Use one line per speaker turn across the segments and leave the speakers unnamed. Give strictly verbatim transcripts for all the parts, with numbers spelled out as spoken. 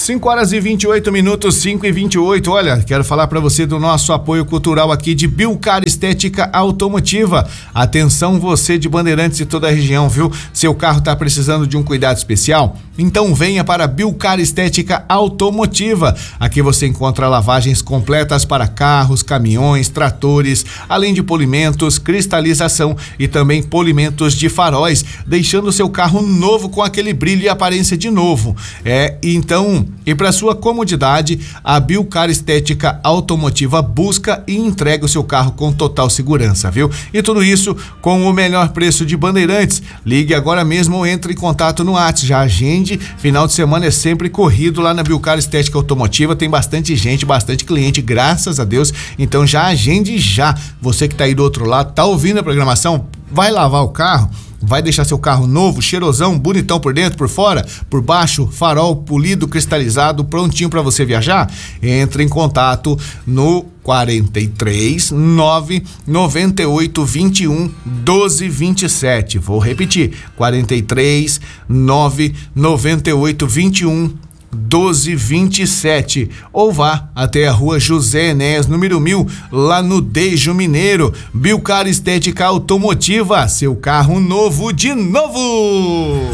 cinco horas e vinte e oito minutos, cinco e vinte e oito. Olha, quero falar para você do nosso apoio cultural aqui de Bilcar Estética Automotiva. Atenção, você de Bandeirantes e toda a região, viu? Seu carro tá precisando de um cuidado especial? Então venha para Bilcar Estética Automotiva. Aqui você encontra lavagens completas para carros, caminhões, tratores, além de polimentos, cristalização e também polimentos de faróis, deixando o seu carro novo com aquele brilho e aparência de novo. É, então, e para sua comodidade, a Bilcar Estética Automotiva busca e entrega o seu carro com total segurança, viu? E tudo isso com o melhor preço de Bandeirantes. Ligue agora mesmo ou entre em contato no WhatsApp, já agende. Final de semana é sempre corrido lá na Bilcar Estética Automotiva, tem bastante gente, bastante cliente, graças a Deus. Então já agende já. Você que tá aí do outro lado, tá ouvindo a programação, vai lavar o carro, vai deixar seu carro novo, cheirosão, bonitão por dentro, por fora, por baixo, farol polido, cristalizado, prontinho para você viajar? Entre em contato no quarenta e três, nove, noventa e oito, vinte e um, doze, vinte e sete. Vou repetir, quarenta e três, nove, noventa e oito, vinte e um, doze, vinte e sete, ou vá até a rua José Enéas, número mil, lá no Dejo Mineiro. Bilcar Estética Automotiva, seu carro novo de novo.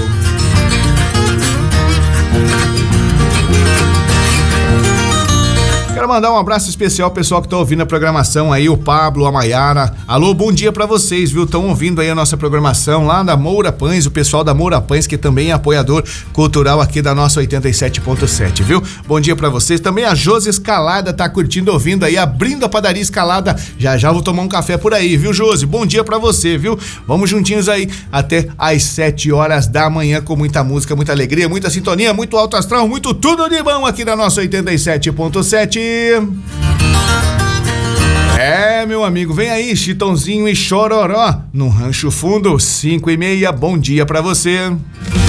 Quero mandar um abraço especial ao pessoal que tá ouvindo a programação aí, o Pablo, a Maiara. Alô, bom dia pra vocês, viu? Estão ouvindo aí a nossa programação lá da Moura Pães, o pessoal da Moura Pães, que também é apoiador cultural aqui da nossa oitenta e sete ponto sete, viu? Bom dia pra vocês. Também a Josi Escalada tá curtindo, ouvindo aí, abrindo a padaria Escalada. Já já vou tomar um café por aí, viu, Josi? Bom dia pra você, viu? Vamos juntinhos aí até às sete horas da manhã com muita música, muita alegria, muita sintonia, muito alto astral, muito tudo de bom aqui da nossa oitenta e sete ponto sete. É, meu amigo, vem aí, Chitãozinho e Chororó, no Rancho Fundo, cinco e meia, bom dia pra você.